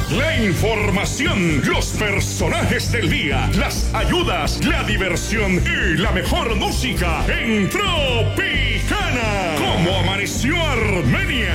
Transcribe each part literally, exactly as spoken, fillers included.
La información, los personajes del día, las ayudas, la diversión y la mejor música en Tropicana. ¿Cómo amaneció Armenia?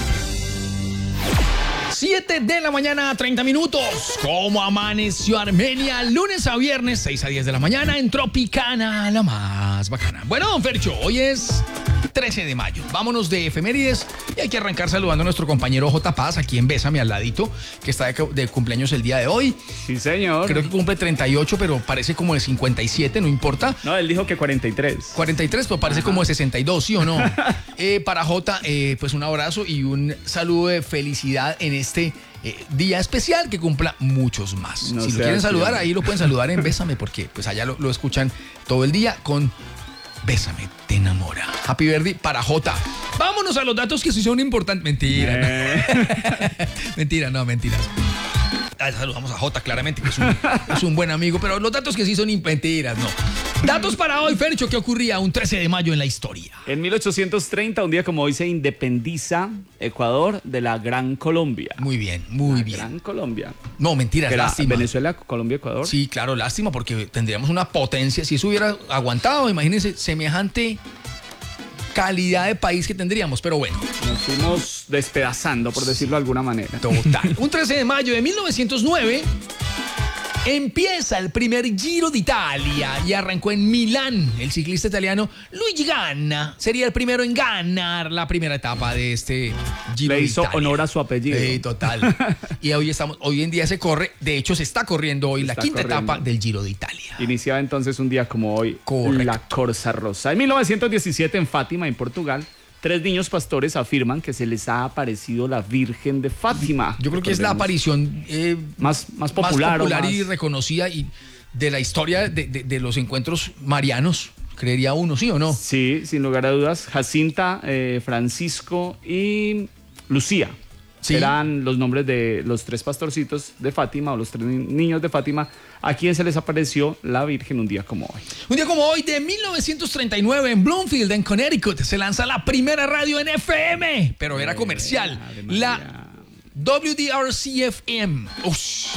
siete de la mañana, treinta minutos. ¿Cómo amaneció Armenia? Lunes a viernes, seis a diez de la mañana en Tropicana, la más bacana. Bueno, don Fercho, hoy es trece de mayo. Vámonos de efemérides y hay que arrancar saludando a nuestro compañero J. Paz, aquí en Bésame al ladito, que está de, de cumpleaños el día de hoy. Sí, señor. Creo que cumple treinta y ocho, pero parece como de cincuenta y siete, no importa. No, él dijo que cuarenta y tres. cuarenta y tres, pero parece Ajá. como de sesenta y dos, ¿sí o no? eh, para J, eh, pues un abrazo y un saludo de felicidad en este eh, día especial, que cumpla muchos más. No si lo quieren saludar, ahí lo pueden saludar en Bésame, porque pues allá lo, lo escuchan todo el día con Bésame, te enamora. Happy birthday para J. Vámonos a los datos que sí son importantes. Mentira, eh. no. Mentira, no, mentiras. Ah, saludamos a J, claramente, que es un, es un buen amigo, pero los datos que sí son mentiras, no. Datos para hoy, Fercho, ¿qué ocurría un trece de mayo en la historia? En mil ochocientos treinta, un día como hoy, se independiza Ecuador de la Gran Colombia. Muy bien, muy la bien. Gran Colombia. No, mentiras, lástima. Venezuela, Colombia, Ecuador. Sí, claro, lástima, porque tendríamos una potencia. Si eso hubiera aguantado, imagínense, semejante calidad de país que tendríamos, pero bueno. Nos fuimos despedazando, por decirlo de alguna manera. Total. Un trece de mayo de mil novecientos nueve... empieza el primer Giro d'Italia y arrancó en Milán. El ciclista italiano Luigi Ganna sería el primero en ganar la primera etapa de este Giro d'Italia. Le hizo honor a su apellido. Sí, total. Y hoy estamos, hoy en día se corre, de hecho se está corriendo hoy está la quinta corriendo. etapa del Giro d'Italia. Iniciaba entonces un día como hoy Correcto. la Corsa Rosa. En mil novecientos diecisiete, en Fátima, en Portugal, tres niños pastores afirman que se les ha aparecido la Virgen de Fátima. Yo creo que es la aparición eh, más, más popular, más popular más... y reconocida y de la historia de, de, de los encuentros marianos, creería uno, ¿sí o no? Sí, sin lugar a dudas. Jacinta, eh, Francisco y Lucía. ¿Sí? Eran los nombres de los tres pastorcitos de Fátima o los tres niños de Fátima a quien se les apareció la Virgen un día como hoy. Un día como hoy de mil novecientos treinta y nueve en Bloomfield, en Connecticut, se lanza la primera radio en F M, pero era comercial. La W D R C F M. Ush.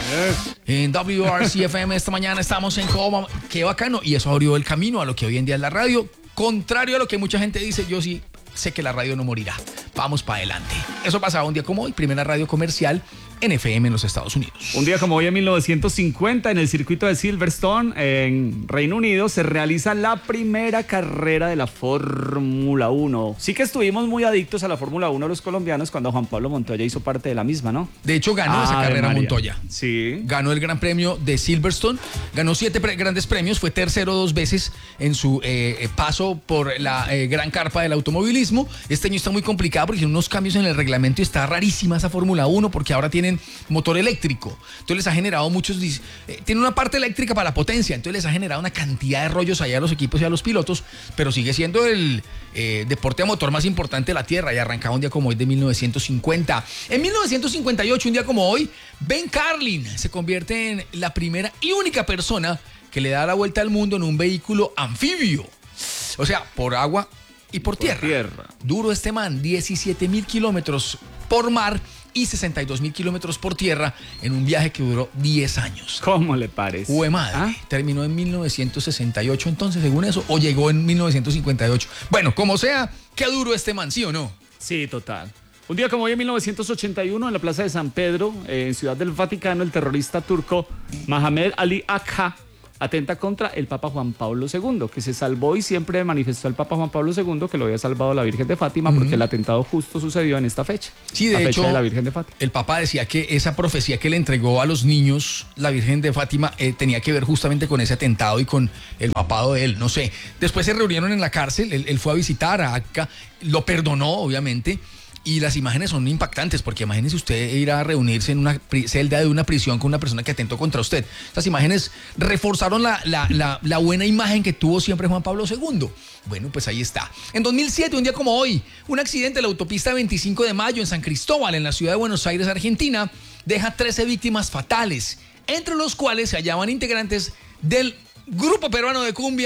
En W D R C F M esta mañana estamos en Coma. Qué bacano. Y eso abrió el camino a lo que hoy en día es la radio. Contrario a lo que mucha gente dice, yo sí sé que la radio no morirá. Vamos para adelante. Eso pasaba un día como hoy, primera radio comercial en F M en los Estados Unidos. Un día como hoy en mil novecientos cincuenta, en el circuito de Silverstone, en Reino Unido, se realiza la primera carrera de la Fórmula uno. Sí que estuvimos muy adictos a la Fórmula uno los colombianos cuando Juan Pablo Montoya hizo parte de la misma, ¿no? De hecho, ganó ah, esa carrera María. Montoya. Sí. Ganó el Gran Premio de Silverstone, ganó siete pre- grandes premios, fue tercero dos veces en su eh, paso por la eh, gran carpa del automovilismo. Este año está muy complicado porque tiene unos cambios en el reglamento y está rarísima esa Fórmula uno porque ahora tiene motor eléctrico, entonces les ha generado muchos, eh, tiene una parte eléctrica para la potencia, entonces les ha generado una cantidad de rollos allá a los equipos y a los pilotos, pero sigue siendo el eh, deporte a motor más importante de la Tierra y arrancaba un día como hoy de mil novecientos cincuenta. En mil novecientos cincuenta y ocho, un día como hoy, Ben Carlin se convierte en la primera y única persona que le da la vuelta al mundo en un vehículo anfibio, o sea, por agua y por, por tierra. tierra. Duro este man, diecisiete mil kilómetros por mar y sesenta y dos mil kilómetros por tierra en un viaje que duró diez años. ¿Cómo le parece? Hue madre. ¿Ah? Terminó en mil novecientos sesenta y ocho entonces, según eso, o llegó en mil novecientos cincuenta y ocho. Bueno, como sea, qué duro este man, ¿sí o no? Sí, total. Un día como hoy en mil novecientos ochenta y uno, en la Plaza de San Pedro, en Ciudad del Vaticano, el terrorista turco Mohamed Ali Agha atenta contra el Papa Juan Pablo segundo, que se salvó y siempre manifestó al Papa Juan Pablo segundo que lo había salvado la Virgen de Fátima, uh-huh. porque el atentado justo sucedió en esta fecha. Sí, de la hecho, fecha de la Virgen de Fátima. El Papa decía que esa profecía que le entregó a los niños la Virgen de Fátima eh, tenía que ver justamente con ese atentado y con el papado de él, no sé. Después se reunieron en la cárcel, él, él fue a visitar a Acá, lo perdonó, obviamente. Y las imágenes son impactantes, porque imagínese usted ir a reunirse en una celda de una prisión con una persona que atentó contra usted. Estas imágenes reforzaron la, la, la, la buena imagen que tuvo siempre Juan Pablo segundo. Bueno, pues ahí está. En dos mil siete, un día como hoy, un accidente en la autopista veinticinco de mayo en San Cristóbal, en la ciudad de Buenos Aires, Argentina, deja trece víctimas fatales, entre los cuales se hallaban integrantes del grupo peruano de cumbia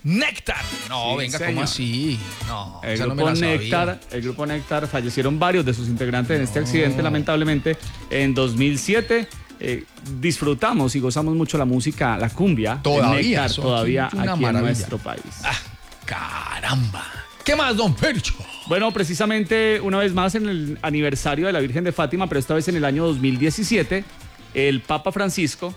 Néctar. No, Sí, venga, señor. ¿cómo así? No, El esa no grupo me la sabía. Néctar, el grupo Néctar, fallecieron varios de sus integrantes en este accidente, lamentablemente, en dos mil siete. Eh, disfrutamos y gozamos mucho la música, la cumbia. de Todavía, Néctar, eso todavía es una aquí en maravilla. nuestro país. Ah, caramba. ¿Qué más, don Fercho? Bueno, precisamente una vez más en el aniversario de la Virgen de Fátima, pero esta vez en el año dos mil diecisiete, el Papa Francisco,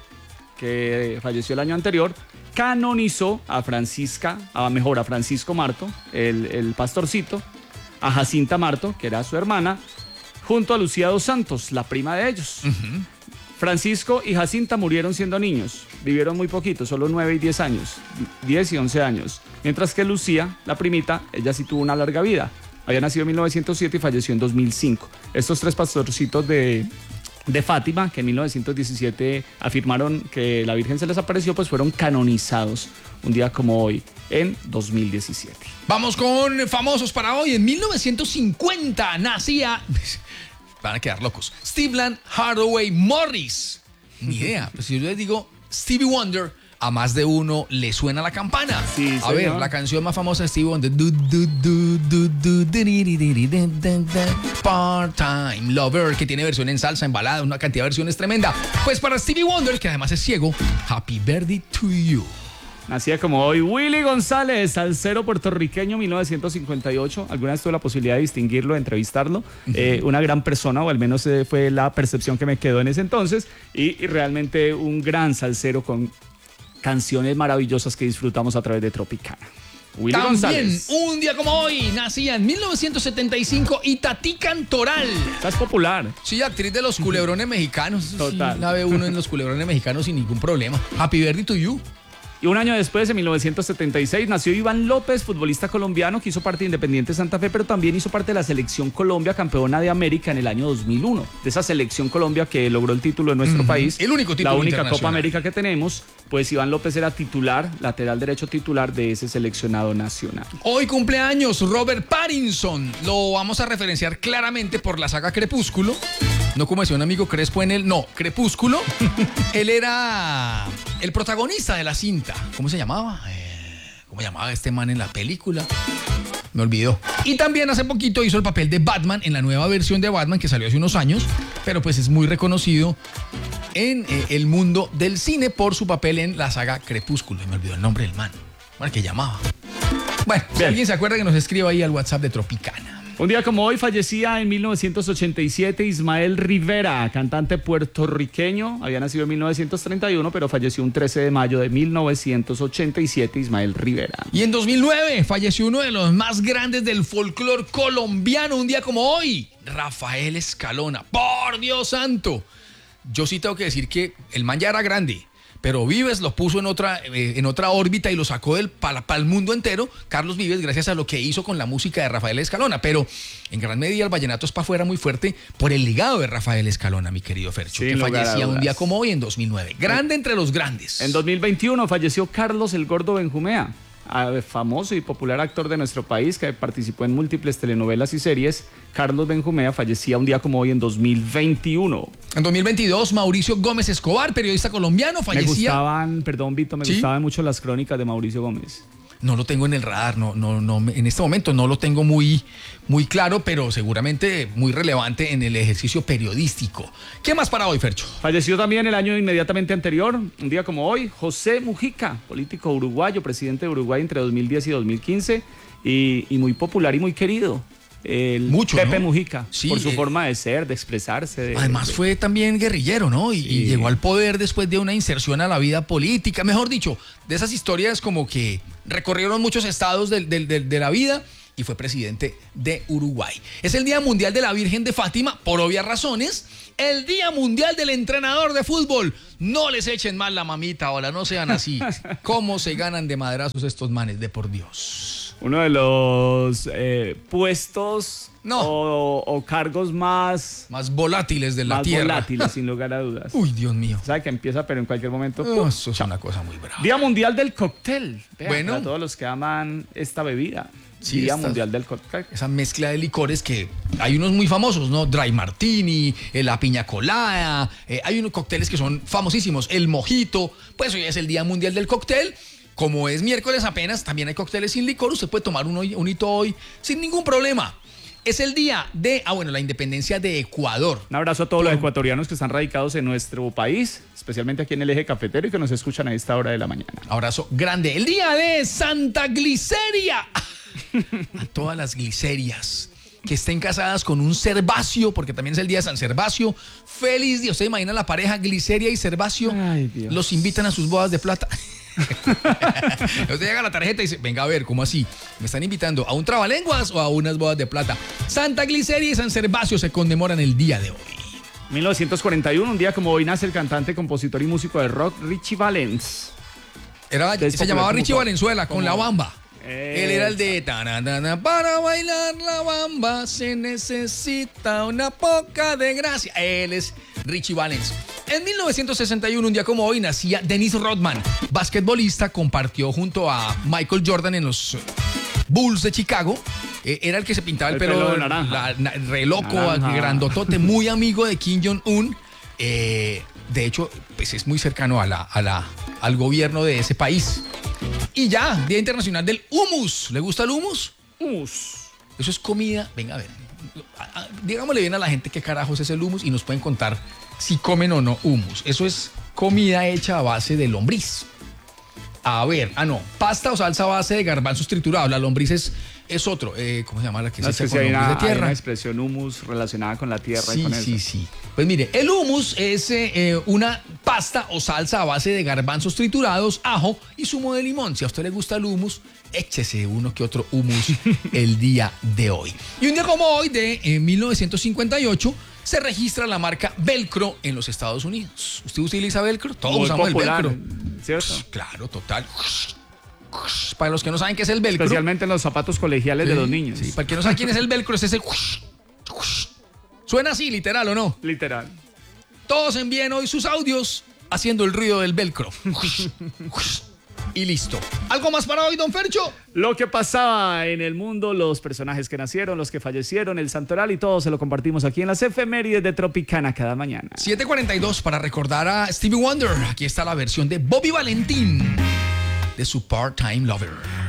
que falleció el año anterior, canonizó a Francisca, a mejor a Francisco Marto, el, el pastorcito, a Jacinta Marto, que era su hermana, junto a Lucía dos Santos, la prima de ellos. Uh-huh. Francisco y Jacinta murieron siendo niños, vivieron muy poquito, solo nueve y diez años, diez y once años, mientras que Lucía, la primita, ella sí tuvo una larga vida. Había nacido en mil novecientos siete y falleció en dos mil cinco. Estos tres pastorcitos de, de Fátima, que en mil novecientos diecisiete afirmaron que la Virgen se les apareció, pues fueron canonizados un día como hoy, en dos mil diecisiete. Vamos con famosos para hoy. En mil novecientos cincuenta nacía... Van a quedar locos. Stephen Hardaway Morris. Ni idea. Pues si yo les digo Stevie Wonder, a más de uno le suena la campana. Sí, a señor. ver, la canción más famosa de Stevie Wonder. Du, du, du, du, du, diri, diri, dun, dun, dun. Part-Time Lover, que tiene versión en salsa, en balada, una cantidad de versiones tremenda. Pues para Stevie Wonder, que además es ciego, Happy Birthday to You. Nacía como hoy Willy González, salsero puertorriqueño, mil novecientos cincuenta y ocho. Alguna vez tuve la posibilidad de distinguirlo, de entrevistarlo. Uh-huh. eh, una gran persona, o al menos eh, fue la percepción que me quedó en ese entonces. Y, y realmente un gran salsero con canciones maravillosas que disfrutamos a través de Tropicana. Willy También, González. un día como hoy, nacía en mil novecientos setenta y cinco Itatí Cantoral. Esta es popular. Sí, actriz de los culebrones mexicanos. Total. Sí, la ve uno en los culebrones mexicanos sin ningún problema. Happy Birthday to You. Y un año después, en mil novecientos setenta y seis, nació Iván López, futbolista colombiano que hizo parte de Independiente Santa Fe, pero también hizo parte de la Selección Colombia, campeona de América en el año dos mil uno. De esa Selección Colombia que logró el título en nuestro uh-huh. país. El único título La única internacional. Copa América que tenemos. Pues Iván López era titular, lateral derecho titular de ese seleccionado nacional. Hoy cumpleaños Robert Pattinson. Lo vamos a referenciar claramente por la saga Crepúsculo. No como decía un amigo Crespo en él, no, Crepúsculo. Él era el protagonista de la cinta. ¿Cómo se llamaba? Eh, ¿Cómo llamaba este man en la película? Me olvidó. Y también hace poquito hizo el papel de Batman en la nueva versión de Batman que salió hace unos años, pero pues es muy reconocido en eh, el mundo del cine por su papel en la saga Crepúsculo. Me olvidó el nombre del man. Bueno, que llamaba. Bueno, si Bien. alguien se acuerda, que nos escriba ahí al WhatsApp de Tropicana. Un día como hoy fallecía en mil novecientos ochenta y siete Ismael Rivera, cantante puertorriqueño. Había nacido en mil novecientos treinta y uno, pero falleció un trece de mayo de mil novecientos ochenta y siete Ismael Rivera. Y en dos mil nueve falleció uno de los más grandes del folclore colombiano, un día como hoy, Rafael Escalona. ¡Por Dios santo! Yo sí tengo que decir que el man ya era grande, pero Vives lo puso en otra, eh, en otra órbita y lo sacó del para el mundo entero, Carlos Vives, gracias a lo que hizo con la música de Rafael Escalona. Pero en gran medida el vallenato es para afuera muy fuerte por el legado de Rafael Escalona, mi querido Fercho, Sin que lugar a fallecía un dudas. día como hoy en dos mil nueve. Grande entre los grandes. En dos mil veintiuno falleció Carlos el Gordo Benjumea, famoso y popular actor de nuestro país que participó en múltiples telenovelas y series. Carlos Benjumea fallecía un día como hoy en dos mil veintiuno. En dos mil veintidós, Mauricio Gómez Escobar, periodista colombiano, fallecía. Me gustaban, perdón Vito, me ¿Sí? gustaban mucho las crónicas de Mauricio Gómez. No lo tengo en el radar, no, no, no, en este momento no lo tengo muy, muy claro, pero seguramente muy relevante en el ejercicio periodístico. ¿Qué más para hoy, Fercho? Falleció también el año inmediatamente anterior, un día como hoy, José Mujica, político uruguayo, presidente de Uruguay entre dos mil diez y dos mil quince, y, y muy popular y muy querido. El Mucho, Pepe ¿no? Mujica, Sí, por su eh, forma de ser, de expresarse. De, Además de, fue también guerrillero, ¿no? Y, Sí. y llegó al poder después de una inserción a la vida política. Mejor dicho, de esas historias como que recorrieron muchos estados de, de, de, de la vida y fue presidente de Uruguay. Es el Día Mundial de la Virgen de Fátima, por obvias razones. El Día Mundial del Entrenador de Fútbol. No les echen mal la mamita, hola, no sean así. ¿Cómo se ganan de madrazos estos manes, de por Dios? Uno de los eh, puestos No. o, o cargos más, Más volátiles de la más tierra. volátiles, sin lugar a dudas. Uy, Dios mío. Sabe que empieza, pero en cualquier momento. Oh, ¡pum! eso es una cosa muy brava. Día Mundial del Cóctel. Vea, Bueno. para todos los que aman esta bebida. Sí, Día estas- Mundial del Cóctel. Esa mezcla de licores que hay unos muy famosos, ¿no? Dry Martini, eh, la piña colada, eh, hay unos cócteles que son famosísimos, el mojito. Pues hoy es el Día Mundial del Cóctel como es miércoles apenas, también hay cócteles sin licor. Usted puede tomar uno, un hito hoy sin ningún problema. Es el día de, ah bueno, la independencia de Ecuador. Un abrazo a todos los ecuatorianos que están radicados en nuestro país, especialmente aquí en el eje cafetero y que nos escuchan a esta hora de la mañana. Abrazo grande. El día de Santa Gliceria. A todas las glicerias que estén casadas con un Servacio, porque también es el día de San Servacio. Feliz día. ¿Usted imagina la pareja Gliceria y Servacio? Ay, Dios. Los invitan a sus bodas de plata. Usted llega a la tarjeta y dice, venga a ver, ¿cómo así? ¿Me están invitando a un trabalenguas o a unas bodas de plata? Santa Gliceria y San Servacio se conmemoran el día de hoy. mil novecientos cuarenta y uno, un día como hoy, nace el cantante, compositor y músico de rock Richie Valens. Era, se llamaba Richie Valenzuela, con como, la bamba. Eh, Él era el de tananana, para bailar la bamba se necesita una poca de gracia. Él es Richie Valens. En mil novecientos sesenta y uno, un día como hoy, nacía Dennis Rodman, basquetbolista, compartió junto a Michael Jordan en los Bulls de Chicago. Eh, era el que se pintaba el, El pelo, pelo de naranja. la- na- re loco, Naranja. grandotote, muy amigo de Kim Jong-un. Eh, de hecho, pues es muy cercano a la, a la, al gobierno de ese país. Y ya, Día Internacional del Hummus. ¿Le gusta el hummus? Hummus. Eso es comida. Venga, a ver. a- a- Digámosle bien a la gente qué carajos es el hummus y nos pueden contar si comen o no hummus. Eso es comida hecha a base de lombriz. A ver, ah, no. Pasta o salsa a base de garbanzos triturados. La lombriz es, es otro. Eh, ¿Cómo se llama la que No, se es que echa sí con hay lombriz una, de hay tierra? una expresión hummus relacionada con la tierra y Sí, con eso. sí, sí. Pues mire, el hummus es eh, eh, una pasta o salsa a base de garbanzos triturados, ajo y zumo de limón. Si a usted le gusta el hummus, échese uno que otro hummus el día de hoy. Y un día como hoy, de eh, mil novecientos cincuenta y ocho, se registra la marca Velcro en los Estados Unidos. ¿Usted utiliza Velcro? Todos Muy usamos popular, el Velcro. ¿cierto? Claro, total. Para los que no saben qué es el Velcro. Especialmente en los zapatos colegiales de Sí, los niños. sí, para el que no sabe quién es el Velcro, ese es el... Suena así, literal, ¿o no? Literal. Todos envíen hoy sus audios haciendo el ruido del velcro. Y listo. ¿Algo más para hoy, don Fercho? Lo que pasaba en el mundo, los personajes que nacieron, los que fallecieron, el santoral y todo se lo compartimos aquí en las efemérides de Tropicana cada mañana. siete cuarenta y dos para recordar a Stevie Wonder. Aquí está la versión de Bobby Valentín de su Part-Time Lover.